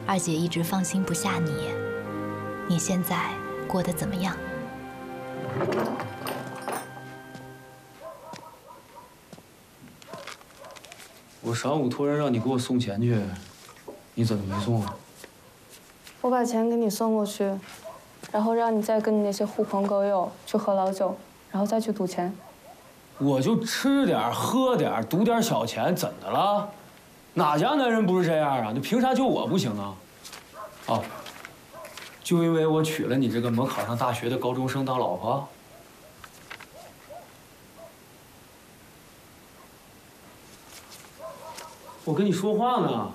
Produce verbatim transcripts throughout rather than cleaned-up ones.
二姐一直放心不下你。你现在过得怎么样？ 我上午托人让你给我送钱去，你怎么没送啊？ 我把钱给你送过去，然后让你再跟你那些狐朋狗友去喝老酒，然后再去赌钱。 我就吃点喝点，赌点小钱，怎的了？哪家男人不是这样啊？你凭啥就我不行啊？哦，就因为我娶了你这个没考上大学的高中生当老婆？我跟你说话呢。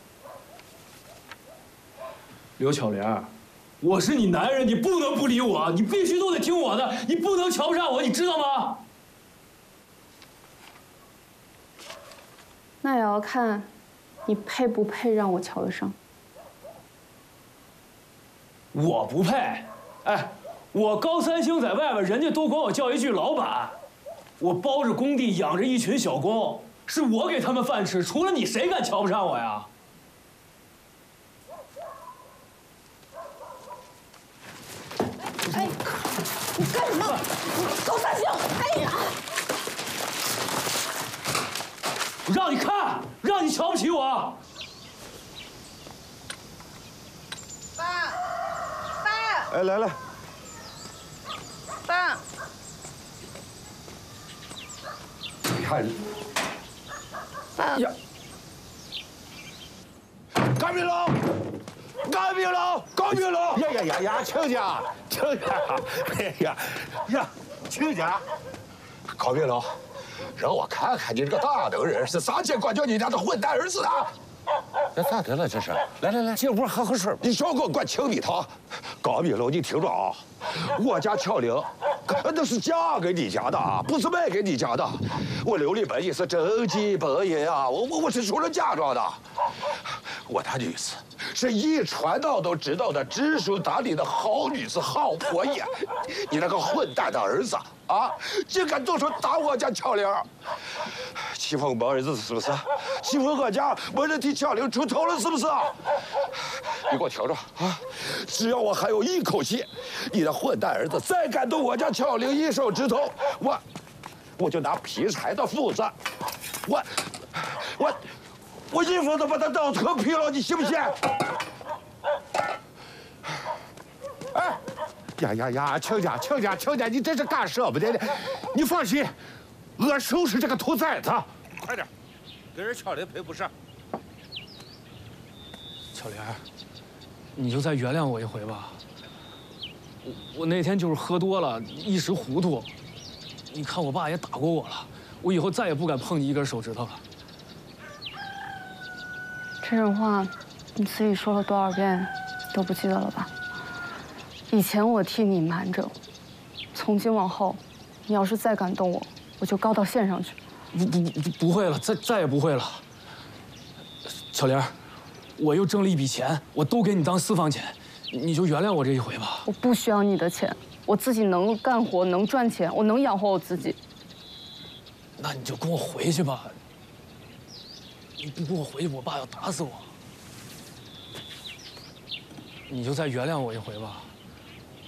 刘巧莲，我是你男人，你不能不理我，你必须都得听我的，你不能瞧不上我，你知道吗？ 那也要看，你配不配让我瞧得上。 我不配，哎，我高三星在外边，人家都管我叫一句老板，我包着工地养着一群小工，是我给他们饭吃，除了你，谁敢瞧不上我呀？ 哎，你干什么？高三星！哎呀！ 我让你看，让你瞧不起我。 爸，爸。 哎，来来。 爸。 你看。 爸。 呀！干冰龙！干冰龙！干冰龙！呀呀呀呀！亲家，亲家！哎呀呀，亲家！高冰龙，让我看看你这个大能人是咋见管教你家的混蛋儿子的！这咋的了？这是？来来来，进屋喝口水。你少给我灌青蜜汤！高冰龙，你听着啊，我家巧玲，那是嫁给你家的啊，不是卖给你家的。我刘立本也是正经本人啊，我我我是出了嫁妆的。我大女子是一传道都知道的知书达理的好女子、好婆爷。你那个混蛋的儿子啊，竟敢动手打我家巧玲，欺负我儿子是不是？欺负我家没人替巧玲出头了是不是？你给我听着啊！只要我还有一口气，你的混蛋儿子再敢动我家巧玲一手指头，我我就拿劈柴的斧子，我我。我一斧子把他脑壳劈了，你信不信？哎，呀呀呀！亲家，亲家，亲家，你这是干什么的呢？你放心，我收拾这个兔崽子。快点，给人巧玲赔不是。 巧玲，你就再原谅我一回吧。我我那天就是喝多了，一时糊涂。你看我爸也打过我了，我以后再也不敢碰你一根手指头了。 这种话，你自己说了多少遍，都不记得了吧？以前我替你瞒着，从今往后，你要是再敢动我，我就告到县上去。 不不不不会了，再再也不会了。巧玲，我又挣了一笔钱，我都给你当私房钱，你就原谅我这一回吧。 我不需要你的钱，我自己能干活，能赚钱，我能养活我自己。 那你就跟我回去吧。你不跟我回去，我爸要打死我。你就再原谅我一回吧。